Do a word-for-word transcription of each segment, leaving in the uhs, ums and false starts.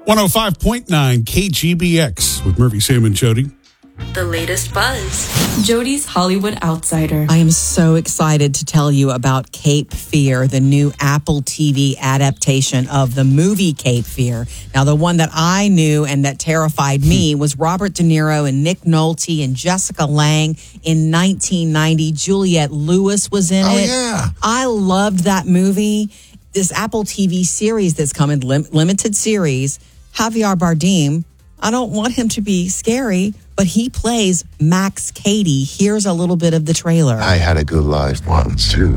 one oh five point nine K G B X with Murphy, Sam, and Jody. The latest buzz. Jody's Hollywood Outsider. I am so excited to tell you about Cape Fear, the new Apple T V adaptation of the movie Cape Fear. Now, the one that I knew and that terrified me was Robert De Niro and Nick Nolte and Jessica Lange in nineteen ninety. Juliette Lewis was in Oh, it. yeah. I loved that movie. This Apple T V series that's coming, lim- limited series, Javier Bardem, I don't want him to be scary, but he plays Max Cady. Here's a little bit of the trailer. I had a good life once, too.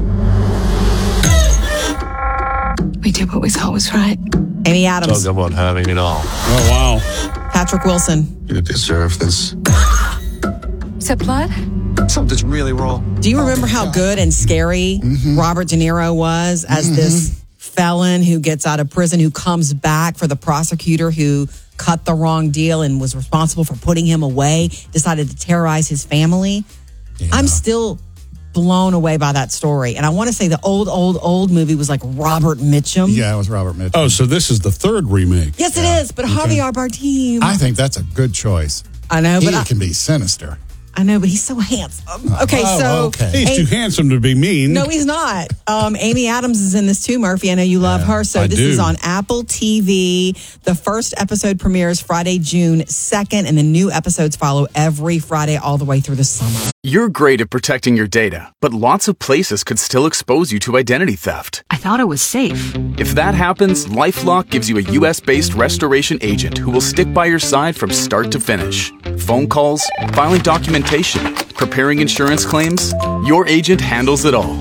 We did what we thought was right. Amy Adams, Talk about having it all. Oh, wow. Patrick Wilson. You deserve this. Is that blood? Something's really wrong. Do you remember how good and scary Mm-hmm. Robert De Niro was as mm-hmm. this felon who gets out of prison, who comes back for the prosecutor who cut the wrong deal and was responsible for putting him away, decided to terrorize his family? Yeah. I'm still blown away by that story. And I want to say the old, old, old movie was like Robert Mitchum. Yeah, it was Robert Mitchum. Oh, so this is the third remake. Yes, Yeah. it is. But Okay. Javier Bardem. I think that's a good choice. I know, He but I, can be sinister. I know, but he's so handsome. Okay, Oh, so okay. He's too handsome to be mean. no, he's not. Um, Amy Adams is in this too, Murphy. I know you love Yeah, her. So I this do. is on Apple T V. The first episode premieres Friday, June second, and the new episodes follow every Friday all the way through the summer. You're great at protecting your data, but lots of places could still expose you to identity theft. I thought it was safe. If that happens, LifeLock gives you a U S-based restoration agent who will stick by your side from start to finish. Phone calls, filing documentation, preparing insurance claims, your agent handles it all.